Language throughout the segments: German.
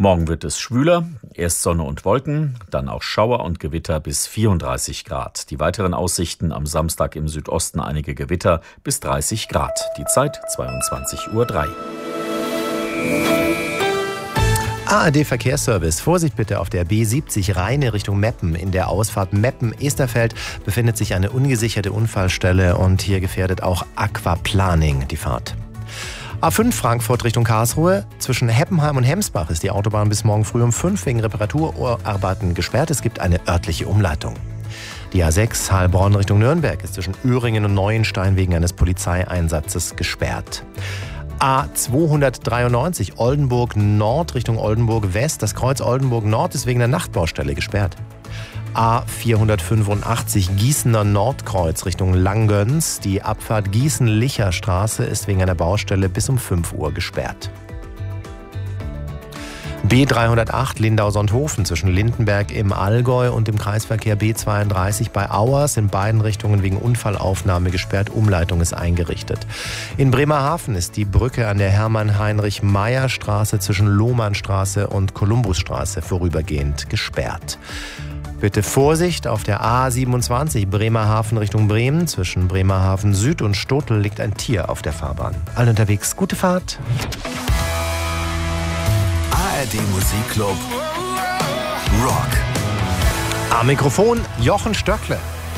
Morgen wird es schwüler, erst Sonne und Wolken, dann auch Schauer und Gewitter bis 34 Grad. Die weiteren Aussichten: am Samstag im Südosten einige Gewitter bis 30 Grad. Die Zeit 22:03 Uhr. ARD Verkehrsservice. Vorsicht bitte auf der B70 Rheine Richtung Meppen. In der Ausfahrt Meppen-Esterfeld befindet sich eine ungesicherte Unfallstelle und hier gefährdet auch Aquaplaning die Fahrt. A5 Frankfurt Richtung Karlsruhe. Zwischen Heppenheim und Hemsbach ist die Autobahn bis morgen früh um 5 wegen Reparaturarbeiten gesperrt. Es gibt eine örtliche Umleitung. Die A6 Heilbronn Richtung Nürnberg ist zwischen Öhringen und Neuenstein wegen eines Polizeieinsatzes gesperrt. A293 Oldenburg Nord Richtung Oldenburg West. Das Kreuz Oldenburg Nord ist wegen der Nachtbaustelle gesperrt. A485 Gießener Nordkreuz Richtung Langgöns. Die Abfahrt Gießen-Licher-Straße ist wegen einer Baustelle bis um 5 Uhr gesperrt. B308 Lindau-Sonthofen zwischen Lindenberg im Allgäu und dem Kreisverkehr B32 bei Auers in beiden Richtungen wegen Unfallaufnahme gesperrt. Umleitung ist eingerichtet. In Bremerhaven ist die Brücke an der Hermann-Heinrich-Meyer-Straße zwischen Lohmannstraße und Kolumbusstraße vorübergehend gesperrt. Bitte Vorsicht auf der A27 Bremerhaven Richtung Bremen. Zwischen Bremerhaven Süd und Stotel liegt ein Tier auf der Fahrbahn. Allen unterwegs, gute Fahrt. ARD Musikclub Rock. Am Mikrofon Jochen Stöckle.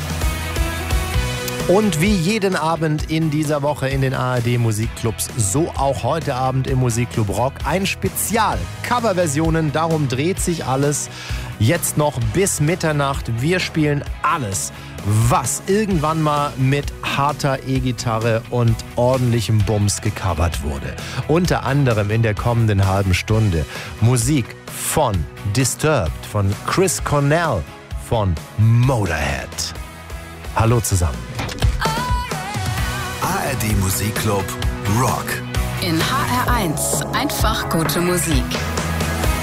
Und wie jeden Abend in dieser Woche in den ARD Musikclubs, so auch heute Abend im Musikclub Rock ein Spezial. Coverversionen, darum dreht sich alles. Jetzt noch bis Mitternacht. Wir spielen alles, was irgendwann mal mit harter E-Gitarre und ordentlichem Bums gecovert wurde. Unter anderem in der kommenden halben Stunde Musik von Disturbed, von Chris Cornell, von Motorhead. Hallo zusammen. ARD Musikclub Rock. In HR1 einfach gute Musik.